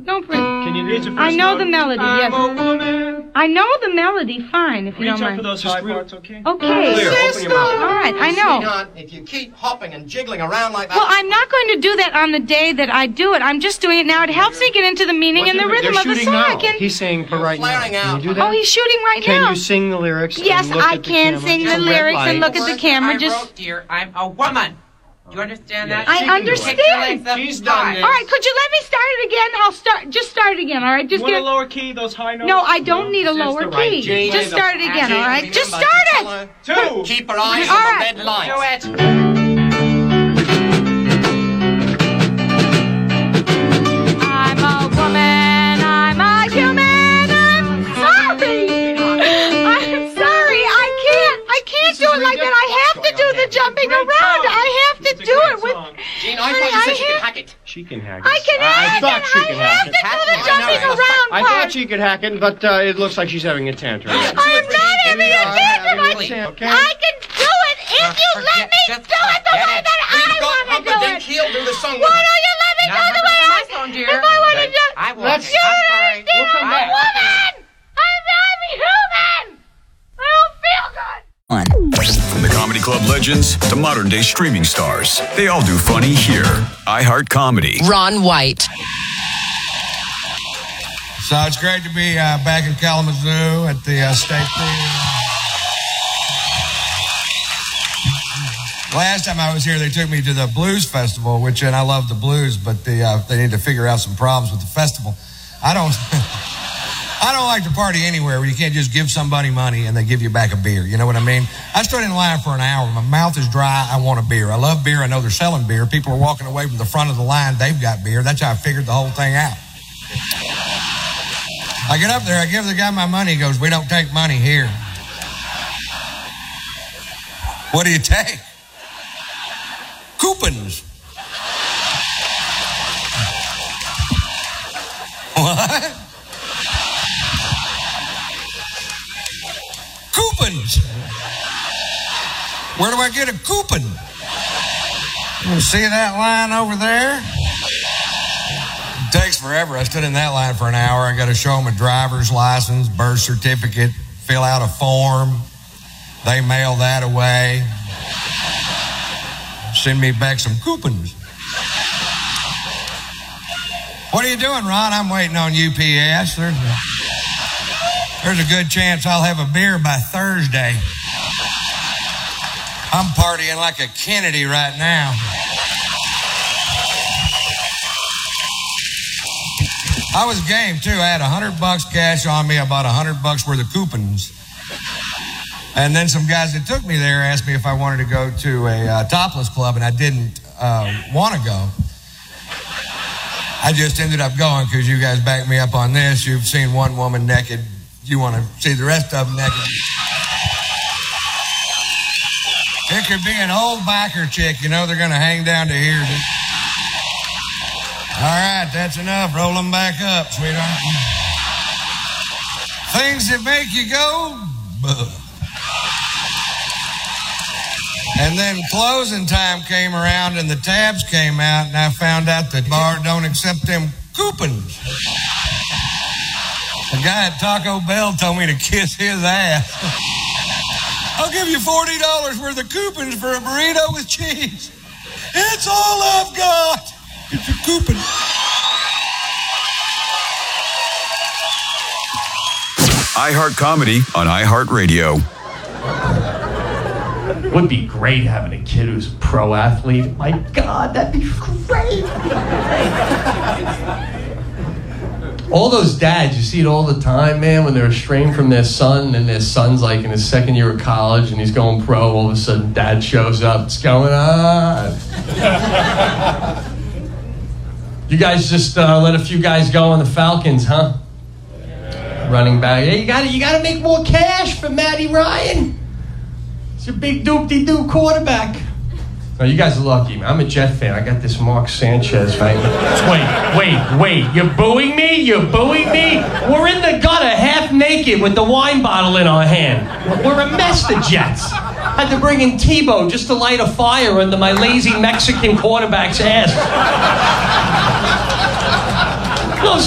No, Can you do it? I know the melody, yes. I know the melody fine, if you don't Reach up mind. for those high parts, okay? Okay. Clear, open your mouth. All right, I know. Sweetheart, if you keep hopping and jiggling around like that... Well, I'm not going to do that on the day that I do it. I'm just doing it now. It helps me get into the meaning and the rhythm of the song. Now. He's saying for right now. Can you do that? Oh, he's shooting right now. Can you sing the lyrics? Yes, and look I at the can camera? sing the Just a red lyrics light. and look at the camera. I wrote, dear, I'm a woman. Do you understand that? I understand. She's done this. All right, could you let me start it again? I'll just start it again, all right? Just You want get a lower key, those high notes? No, I don't need a lower the right key. G. Just start it again, all right? Just start it. Two. Keep her eyes All on right. the red light. Do it. I'm a woman, I'm a human, I'm sorry. I'm sorry, I can't do it like that. I have to do the jumping around. I have to do it with... Gene, I thought you said she could hack it. She can hack it. I can hack it. thought she could I hack have it. to do the jumping around I part. thought she could hack it, but it looks like she's having a tantrum. I'm not having a tantrum. Okay. I can do it if you let me do it the way that I want to do it. He'll do the song. Why don't you let me do the way I song, dear. If I want to do I won't. Let's- You're I'm sorry. still come a back. woman. I'm human. I don't feel good. From the Comedy Club legends to modern day streaming stars, they all do funny here. iHeart Comedy. Ron White. So it's great to be back in Kalamazoo at the State Theater. Last time I was here, they took me to the Blues Festival, and I love the blues, but they need to figure out some problems with the festival. I don't like to party anywhere where you can't just give somebody money and they give you back a beer. You know what I mean? I stood in line for an hour. My mouth is dry. I want a beer. I love beer. I know they're selling beer. People are walking away from the front of the line. They've got beer. That's how I figured the whole thing out. I get up there. I give the guy my money. He goes, "We don't take money here." What do you take? Coupons. What? Coupons. Where do I get a coupon? You see that line over there? It takes forever. I stood in that line for an hour. I got to show them a driver's license, birth certificate, fill out a form. They mail that away. Send me back some coupons. What are you doing, Ron? I'm waiting on UPS. There's a good chance I'll have a beer by Thursday. I'm partying like a Kennedy right now. I was game, too. I had $100 cash on me. I bought $100 worth of coupons. And then some guys that took me there asked me if I wanted to go to a topless club, and I didn't want to go. I just ended up going because you guys backed me up on this. You've seen one woman naked. You want to see the rest of them naked. It could be an old biker chick. You know they're going to hang down to here. All right, that's enough. Roll them back up, sweetheart. Things that make you go, buh. And then closing time came around and the tabs came out, and I found out the bar don't accept them coupons. The guy at Taco Bell told me to kiss his ass. I'll give you $40 worth of coupons for a burrito with cheese. It's all I've got. It's a coupon. iHeart Comedy on iHeartRadio. It would be great having a kid who's a pro athlete. My God, that'd be great. All those dads, you see it all the time, man, when they're estranged from their son, and their son's like in his second year of college and he's going pro, all of a sudden dad shows up. What's going on? You guys just let a few guys go on the Falcons, huh? Running back. Hey, you gotta make more cash for Matty Ryan. He's a big doop-de-doo quarterback. No, you guys are lucky, man. I'm a Jet fan. I got this Mark Sanchez, right? Wait. You're booing me? We're in the gutter half naked with the wine bottle in our hand. We're a mess, the Jets. Had to bring in Tebow just to light a fire under my lazy Mexican quarterback's ass.